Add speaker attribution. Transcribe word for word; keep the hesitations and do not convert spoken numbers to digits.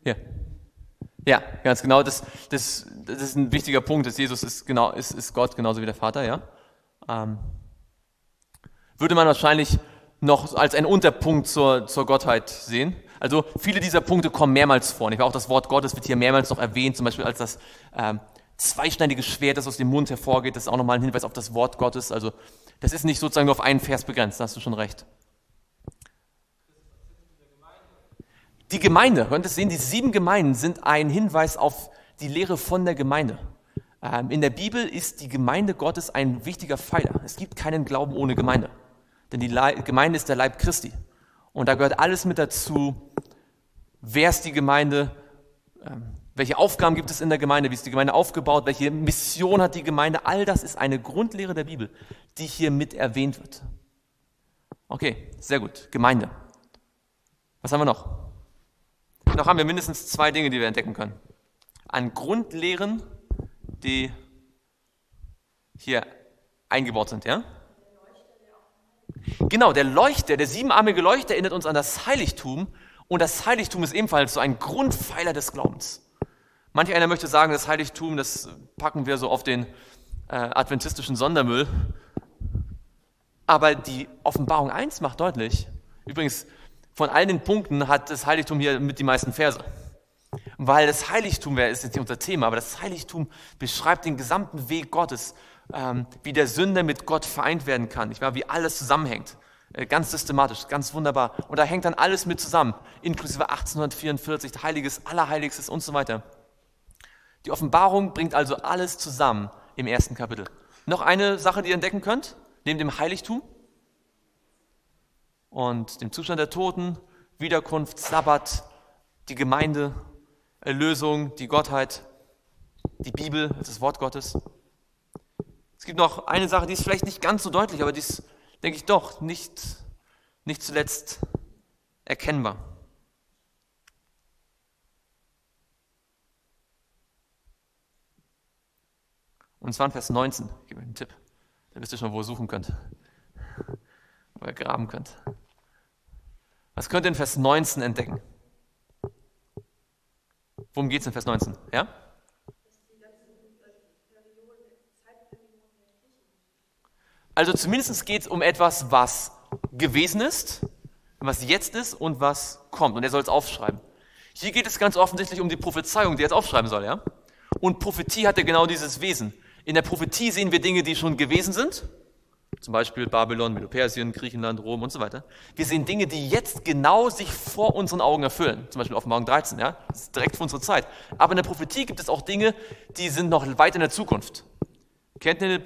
Speaker 1: Hier. Ja, ganz genau. Das, das, das ist ein wichtiger Punkt, dass Jesus ist, genau, ist, ist Gott, genauso wie der Vater. Ja? Ähm, würde man wahrscheinlich noch als einen Unterpunkt zur, zur Gottheit sehen. Also viele dieser Punkte kommen mehrmals vor. Nicht? Auch das Wort Gottes wird hier mehrmals noch erwähnt, zum Beispiel als das ähm, zweischneidige Schwert, das aus dem Mund hervorgeht. Das ist auch nochmal ein Hinweis auf das Wort Gottes. Also das ist nicht sozusagen nur auf einen Vers begrenzt, da hast du schon recht. Die Gemeinde, ihr könnt es sehen, die sieben Gemeinden sind ein Hinweis auf die Lehre von der Gemeinde. Ähm, in der Bibel ist die Gemeinde Gottes ein wichtiger Pfeiler. Es gibt keinen Glauben ohne Gemeinde. Denn die Leib, Gemeinde ist der Leib Christi. Und da gehört alles mit dazu. Wer ist die Gemeinde? Ähm, welche Aufgaben gibt es in der Gemeinde? Wie ist die Gemeinde aufgebaut? Welche Mission hat die Gemeinde? All das ist eine Grundlehre der Bibel, die hier mit erwähnt wird. Okay, sehr gut. Gemeinde. Was haben wir noch? Noch haben wir mindestens zwei Dinge, die wir entdecken können. An Grundlehren, die hier eingebaut sind, ja? Genau, der Leuchter, der siebenarmige Leuchter erinnert uns an das Heiligtum und das Heiligtum ist ebenfalls so ein Grundpfeiler des Glaubens. Manch einer möchte sagen, das Heiligtum, das packen wir so auf den äh, adventistischen Sondermüll. Aber die Offenbarung eins macht deutlich, übrigens, von all den Punkten hat das Heiligtum hier mit die meisten Verse. Weil das Heiligtum, das ist jetzt nicht unser Thema, aber das Heiligtum beschreibt den gesamten Weg Gottes, ähm, wie der Sünder mit Gott vereint werden kann, nicht wahr? Wie alles zusammenhängt. Äh, ganz systematisch, ganz wunderbar. Und da hängt dann alles mit zusammen, inklusive achtzehnhundertvierundvierzig, Heiliges, Allerheiligstes und so weiter. Die Offenbarung bringt also alles zusammen im ersten Kapitel. Noch eine Sache, die ihr entdecken könnt, neben dem Heiligtum und dem Zustand der Toten, Wiederkunft, Sabbat, die Gemeinde, Erlösung, die Gottheit, die Bibel, das Wort Gottes. Es gibt noch eine Sache, die ist vielleicht nicht ganz so deutlich, aber die ist, denke ich doch, nicht, nicht zuletzt erkennbar. Und zwar in Vers neunzehn. Ich gebe euch einen Tipp. Da wisst ihr schon, wo ihr suchen könnt. Wo ihr graben könnt. Was könnt ihr in Vers neunzehn entdecken? Worum geht es in Vers neunzehn? Ja? Also zumindest geht es um etwas, was gewesen ist, was jetzt ist und was kommt. Und er soll es aufschreiben. Hier geht es ganz offensichtlich um die Prophezeiung, die er jetzt aufschreiben soll. Ja? Und Prophetie hat ja genau dieses Wesen. In der Prophetie sehen wir Dinge, die schon gewesen sind. Zum Beispiel Babylon, Medo-Persien, Griechenland, Rom und so weiter. Wir sehen Dinge, die jetzt genau sich vor unseren Augen erfüllen. Zum Beispiel Offenbarung dreizehn, ja? Das ist direkt vor unserer Zeit. Aber in der Prophetie gibt es auch Dinge, die sind noch weit in der Zukunft. Kennt ihr